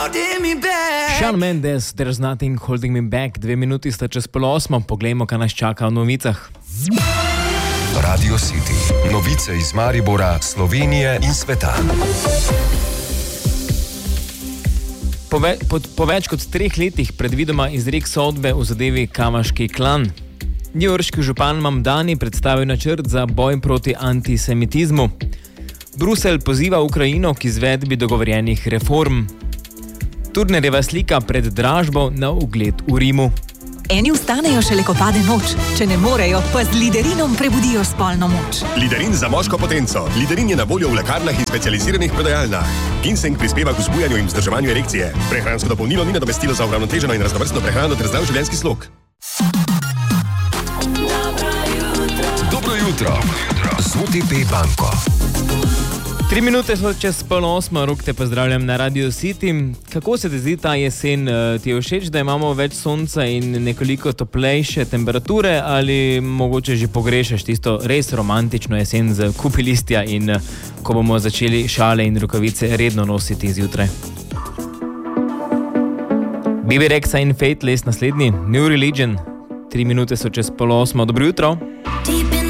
Shawn Mendes, There's Nothing Holding Me Back. 2 minuti sta čez 7:30. Poglejmo, kaj nas čaka v novicah. Radio City. Novice iz Maribora, Slovenije in sveta. Po več kot 3 letih predvidoma izrek sodbe v zadevi Kavaški klan. Newyorški župan Mamdani predstavil načrt za boj proti antisemitizmu. Bruselj poziva Ukrajino k izvedbi dogovorjenih reform. Turnerjeva slika pred dražbo na ogled v Rimu. Eni vstanejo šele, ko pade noč. Če ne morejo, pa z Liderinom prebudijo spolno moč. Liderin za moško potenco. Liderin je na voljo v lekarnah in specializiranih prodajalnah. Ginseng prispeva k vzbujanju in vzdrževanju erekcije. Prehransko dopolnilo ni nadomestilo za uravnoteženo in raznovrstno prehrano ter zdrav življenjski slog. Dobro jutro. Z OTP banko. 3 minute so čez 7:30, Rok te pozdravljam na Radio City. Kako se ti zdi ta jesen? Ti je všeč, da imamo več sonca in nekoliko toplejše temperature, ali mogoče že pogrešaš tisto res romantično jesen z kupi listja in ko bomo začeli šale in rokavice redno nositi zjutraj? Bibi Rexa in Fateless naslednji, New Religion. 3 minute so čez 7:30. Dobro jutro.